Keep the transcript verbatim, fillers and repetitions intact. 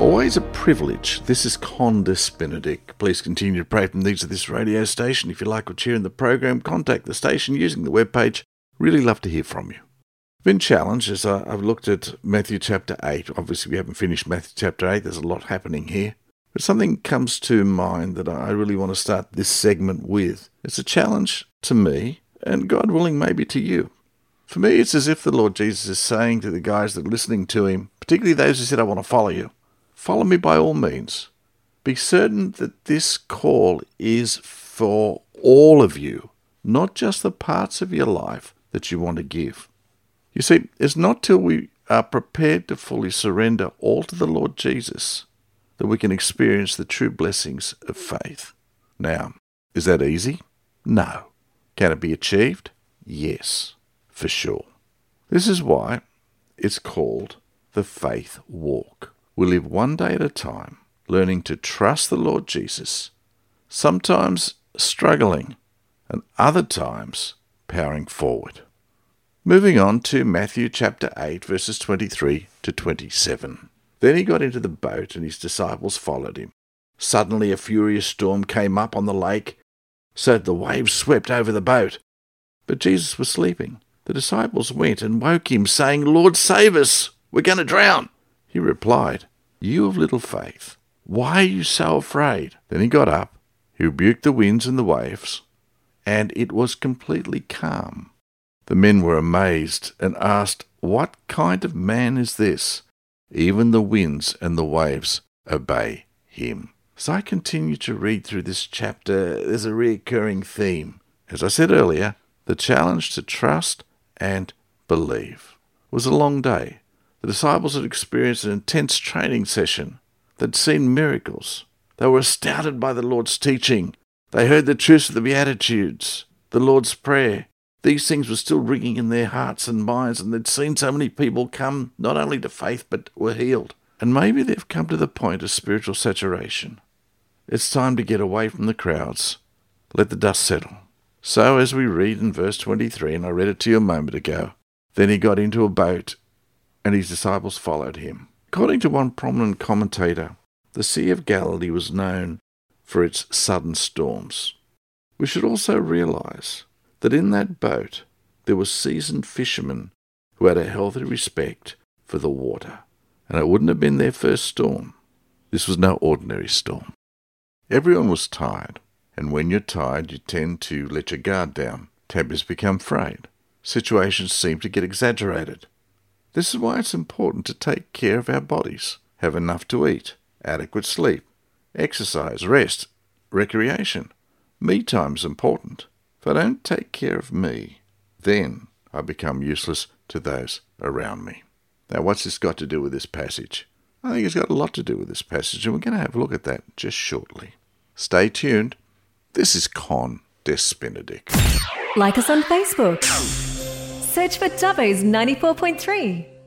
Always a privilege. This is Condis Benedict. Please continue to pray from these of this radio station. If you like what you hear in the program, contact the station using the webpage. Really love to hear from you. I've been challenged as I, I've looked at Matthew chapter eight. Obviously, we haven't finished Matthew chapter eight. There's a lot happening here. But something comes to mind that I really want to start this segment with. It's a challenge to me, and God willing, maybe to you. For me, it's as if the Lord Jesus is saying to the guys that are listening to him, particularly those who said, I want to follow you, follow me by all means. Be certain that this call is for all of you, not just the parts of your life that you want to give. You see, it's not till we are prepared to fully surrender all to the Lord Jesus that we can experience the true blessings of faith. Now, is that easy? No. Can it be achieved? Yes, for sure. This is why it's called the faith walk. We live one day at a time, learning to trust the Lord Jesus, sometimes struggling, and other times powering forward. Moving on to Matthew chapter eight, verses twenty-three to twenty-seven. Then he got into the boat, and his disciples followed him. Suddenly a furious storm came up on the lake, so that the waves swept over the boat. But Jesus was sleeping. The disciples went and woke him, saying, Lord, save us! We're going to drown! He replied, You of little faith, why are you so afraid? Then he got up, he rebuked the winds and the waves, and it was completely calm. The men were amazed and asked, What kind of man is this? Even the winds and the waves obey him. As I continue to read through this chapter, there's a recurring theme. As I said earlier, the challenge to trust and believe. It was a long day. The disciples had experienced an intense training session. They'd seen miracles. They were astounded by the Lord's teaching. They heard the truths of the Beatitudes, the Lord's Prayer. These things were still ringing in their hearts and minds, and they'd seen so many people come not only to faith but were healed. And maybe they've come to the point of spiritual saturation. It's time to get away from the crowds. Let the dust settle. So as we read in verse twenty-three, and I read it to you a moment ago, then he got into a boat, and his disciples followed him. According to one prominent commentator, the Sea of Galilee was known for its sudden storms. We should also realize that in that boat there were seasoned fishermen who had a healthy respect for the water, and it wouldn't have been their first storm. This was no ordinary storm. Everyone was tired, and when you're tired you tend to let your guard down. Tempers become frayed. Situations seem to get exaggerated. This is why it's important to take care of our bodies, have enough to eat, adequate sleep, exercise, rest, recreation. Me time's important. If I don't take care of me, then I become useless to those around me. Now, what's this got to do with this passage? I think it's got a lot to do with this passage, and we're going to have a look at that just shortly. Stay tuned. This is Condis Benedict. Like us on Facebook. Search for Dubbo's ninety-four point three.